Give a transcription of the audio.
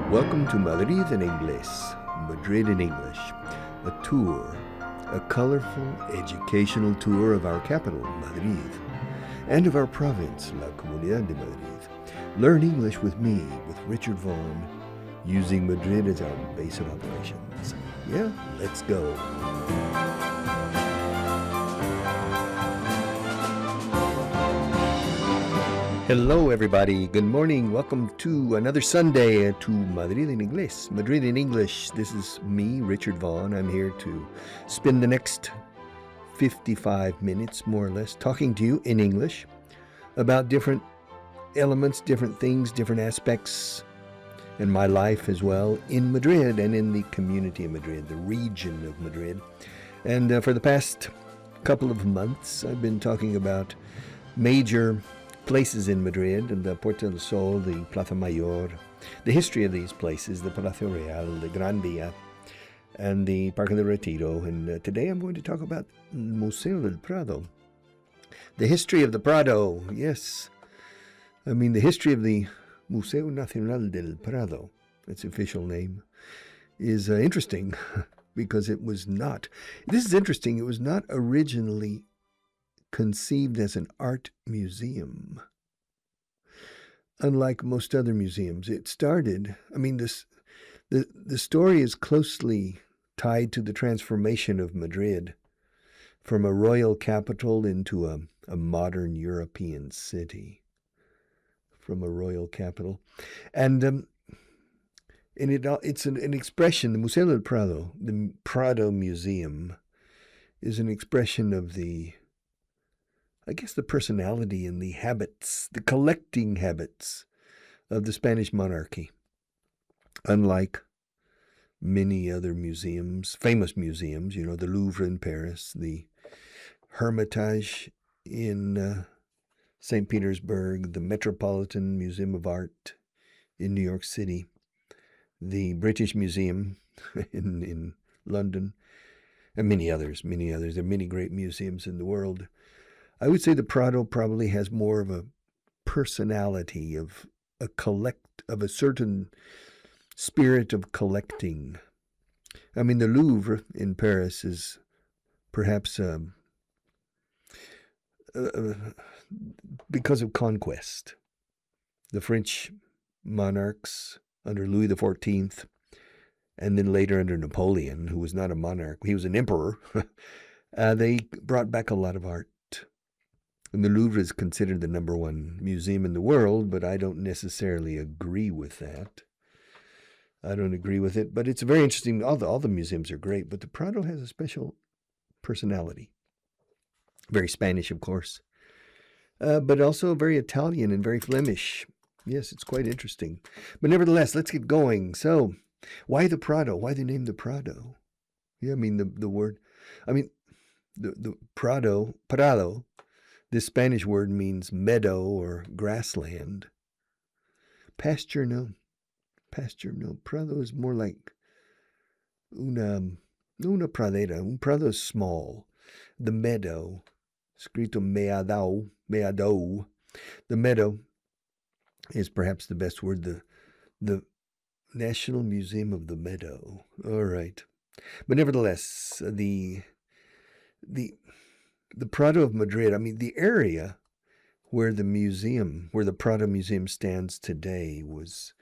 Welcome to Madrid en Inglés, Madrid in English, a tour, a colorful educational tour of our capital, Madrid, and of our province, La Comunidad de Madrid. Learn English with me, with Richard Vaughan, using Madrid as our base of operations. Yeah, let's go. Hello, everybody. Good morning. Welcome to another Sunday to Madrid en Inglés. Madrid in English. This is me, Richard Vaughan. I'm here to spend the next 55 minutes, more or less, talking to you in English about different elements, different things, different aspects in my life as well in Madrid and in the community of Madrid, the region of Madrid. And for the past couple of months, I've been talking about major places in Madrid, the Puerta del Sol, the Plaza Mayor, the history of these places, the Palacio Real, the Gran Via, and the Parque del Retiro. And today I'm going to talk about Museo del Prado. The history of the Prado, yes. I mean, the history of the Museo Nacional del Prado, its official name, is interesting because it was not, this is interesting, it was not originally conceived as an art museum. Unlike most other museums, it started, I mean, the story is closely tied to the transformation of Madrid from a royal capital into a modern European city. From a royal capital. And it's an expression, the Museo del Prado, the Prado Museum, is an expression of the personality and the habits, the collecting habits of the Spanish monarchy. Unlike many other museums, famous museums, you know, the Louvre in Paris, the Hermitage in St. Petersburg, the Metropolitan Museum of Art in New York City, the British Museum in London, and many others. There are many great museums in the world. I would say the Prado probably has more of a personality of a certain spirit of collecting. I mean, the Louvre in Paris is perhaps because of conquest. The French monarchs under Louis XIV, and then later under Napoleon, who was not a monarch, he was an emperor, they brought back a lot of art. And the Louvre is considered the #1 museum in the world, but I don't necessarily agree with that. I don't agree with it, but it's very interesting. All the museums are great, but the Prado has a special personality. Very Spanish, of course, but also very Italian and very Flemish. Yes, it's quite interesting. But nevertheless, let's get going. So, why the Prado? Why the name the Prado? Yeah, I mean, the word, I mean, the Prado, this Spanish word means meadow or grassland. Pasture, no. Prado is more like una pradera. Un prado is small. The meadow, escrito meadow. The meadow is perhaps the best word. The National Museum of the Meadow. All right. But nevertheless, the Prado of Madrid, I mean, the area where the Prado Museum stands today was